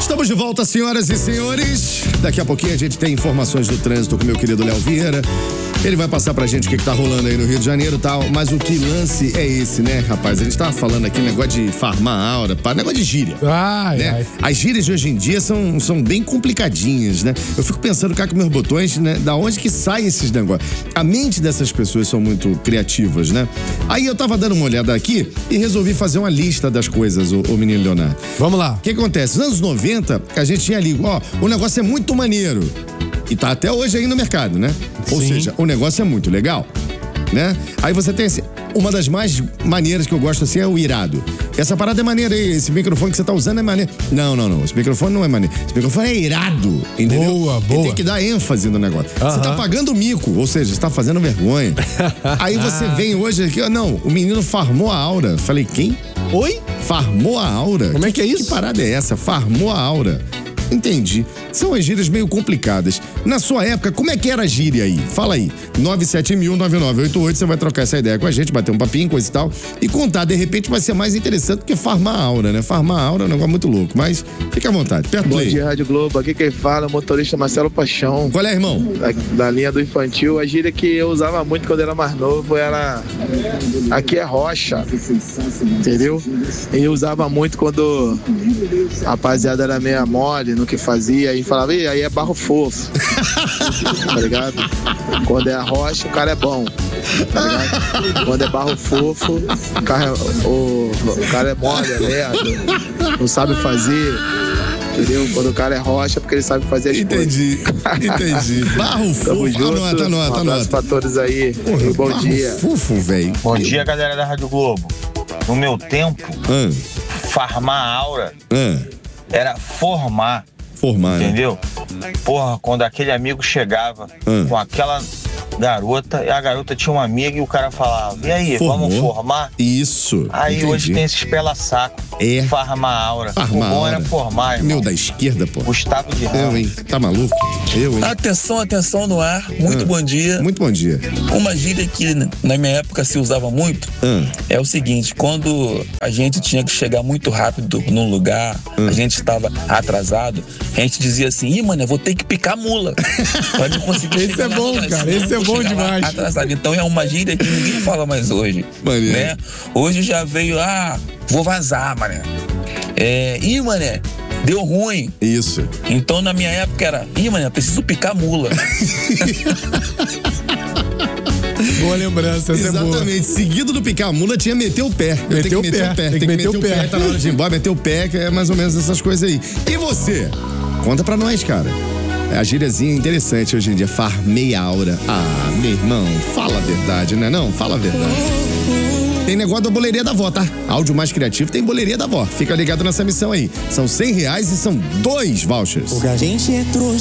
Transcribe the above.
Estamos de volta, senhoras e senhores. Daqui a pouquinho a gente tem informações do trânsito com o meu querido Léo Vieira. Ele vai passar pra gente o que tá rolando aí no Rio de Janeiro e tal. Mas o que lance é esse, né, rapaz? A gente tava falando aqui negócio de farmar aura, negócio de gíria. Né? As gírias de hoje em dia são bem complicadinhas, né? Eu fico pensando cá com meus botões, né? Da onde que saem esses negócios? A mente dessas pessoas são muito criativas, né? Aí eu tava dando uma olhada aqui e resolvi fazer uma lista das coisas, o menino Leonardo. Vamos lá. O que acontece? Nos anos 90, a gente tinha ali, o negócio é muito maneiro. E tá até hoje aí no mercado, né? Ou seja, o negócio é muito legal, né? Aí você tem assim, uma das mais maneiras que eu gosto assim é o irado. Essa parada é maneira aí, esse microfone que você tá usando é maneiro. Não, esse microfone não é maneiro. Esse microfone é irado, entendeu? Boa. E tem que dar ênfase no negócio. Você tá pagando mico, ou seja, você tá fazendo vergonha. Aí você vem hoje aqui, o menino farmou a aura. Falei, quem? Oi? Farmou a aura? Como é que é isso? Que parada é essa? Farmou a aura. Entendi. São as gírias meio complicadas. Na sua época, como é que era a gíria aí? Fala aí. 97000-9988, você vai trocar essa ideia com a gente, bater um papinho, coisa e tal, e contar. De repente vai ser mais interessante do que farmar a aura, né? Farmar a aura é um negócio muito louco, mas fica à vontade. Perto Bom aí. dia, Rádio Globo. Aqui quem fala é o motorista Marcelo Paixão. Qual é, irmão? Da linha do infantil. A gíria que eu usava muito quando era mais novo era... Aqui é rocha. Entendeu? Eu usava muito quando a rapaziada era meia mole no que fazia e falava, aí é barro fofo. Tá ligado? Quando é a rocha, o cara é bom. Tá ligado? Quando é barro fofo, o cara é mole, é lerdo, não sabe fazer. Entendeu? Quando o cara é rocha, porque ele sabe fazer as coisas. Entendi. Barro fofo. Tamo junto. Um abraço pra todos aí. Bom dia. Fofo, velho. Bom dia, galera da Rádio Globo. No meu tempo, farmar a aura era formar. Entendeu? Porra, quando aquele amigo chegava com aquela garota, e a garota tinha uma amiga e o cara falava, e aí, vamos formar? Isso. Aí hoje tem esse espela-saco. Farmar a aura. O bom era formar, irmão. Meu da esquerda, pô. Gustavo de Ramos. Eu, hein? Tá maluco? Eu, hein? Atenção no ar. Muito bom dia. Muito bom dia. Uma gíria que na minha época se usava muito é o seguinte, quando a gente tinha que chegar muito rápido num lugar, a gente estava atrasado, a gente dizia assim, mano, eu vou ter que picar mula. Pra não conseguir Esse é bom, cara. Esse é bom demais. Atrasado. Então é uma gíria que ninguém fala mais hoje. Né? Hoje já veio, vou vazar, mané. Mané, deu ruim. Isso. Então na minha época era, mané, preciso picar mula. Boa lembrança, essa exatamente. É boa. Seguido do picar a mula tinha meter o pé. Tem que meter o pé. Tá na hora de ir embora, meter o pé, que é mais ou menos essas coisas aí. E você? Conta pra nós, cara. A gíriazinha interessante hoje em dia, farmei a aura. Meu irmão, fala a verdade, né? Não, fala a verdade. Tem negócio da boleria da vó, tá? Áudio mais criativo tem boleria da vó. Fica ligado nessa missão aí. São R$100 e são 2 vouchers. A gente é trouxa.